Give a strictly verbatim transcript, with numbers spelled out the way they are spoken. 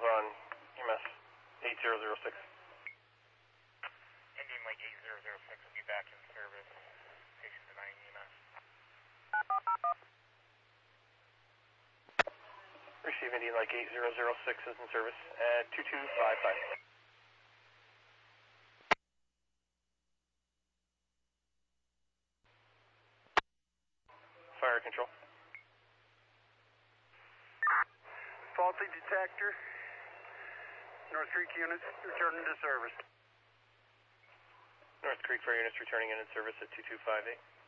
Controls on E M S eight zero zero six. Indian Lake eight zero zero six will be back in service. Station denying E M S. Receive Indian Lake eight zero zero six is in service at two two five five. Fire control. Faulty detector. North Creek units returning to service. North Creek Fire units returning in in service at two two five eight.